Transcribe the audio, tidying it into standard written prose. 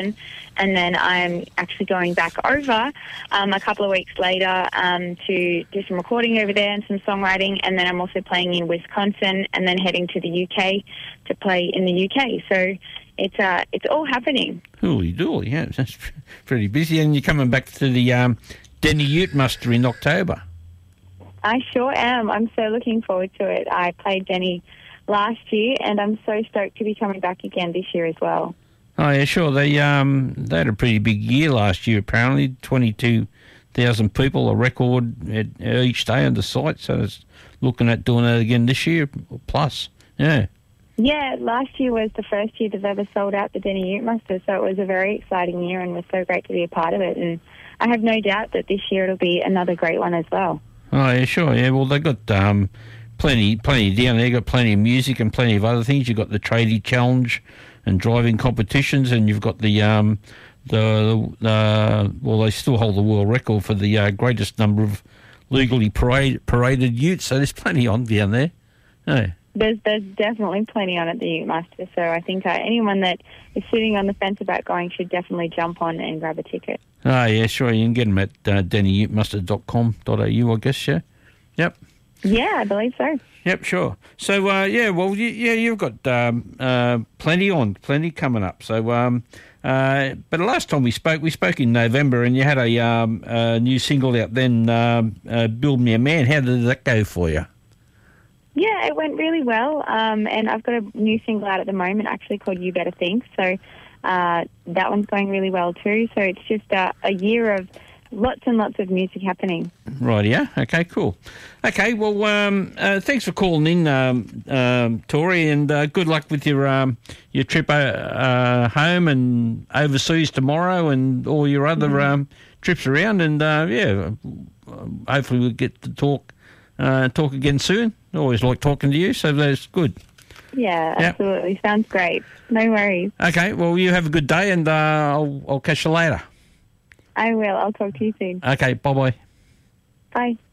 and then I'm actually going back over a couple of weeks later to do some recording over there and some songwriting, and then I'm also playing in Wisconsin and then heading to the UK to play in the UK. So it's all happening. Holy dooly, yeah, that's pretty busy. And you're coming back to the Denny Ute Muster in October. I sure am. I'm so looking forward to it. I played Denny last year, and I'm so stoked to be coming back again this year as well. Oh yeah, sure. They had a pretty big year last year. Apparently, 22,000 people, a record each day on the site. So it's looking at doing that again this year plus. Yeah. Yeah, last year was the first year they've ever sold out the Denny Ute Muster, so it was a very exciting year, and was so great to be a part of it. And I have no doubt that this year it'll be another great one as well. Oh yeah, sure. Yeah, well they've got plenty down there. You've got plenty of music and plenty of other things. You've got the tradie challenge and driving competitions, and you've got the well, they still hold the world record for the greatest number of legally paraded utes. So there's plenty on down there. Hey. There's definitely plenty on at the Ute Muster. So I think anyone that is sitting on the fence about going should definitely jump on and grab a ticket. Oh yeah, sure. You can get them at dennyutemuster.com.au, I guess. Yeah. Yep. Yeah, I believe so. Yep, sure. So, you've got plenty coming up. So, but the last time we spoke in November, and you had a new single out then, Build Me a Man. How did that go for you? Yeah, it went really well, and I've got a new single out at the moment, actually, called You Better Think. So that one's going really well too. So it's just a year of lots and lots of music happening. Right, yeah. Okay, cool. Okay, well, thanks for calling in, Tori, and good luck with your trip home and overseas tomorrow and all your other trips around. And, hopefully we'll get to talk again soon. Always like talking to you, so that's good. Yeah, absolutely. Yep. Sounds great. No worries. Okay, well, you have a good day, and I'll catch you later. I will. I'll talk to you soon. Okay, bye-bye. Bye.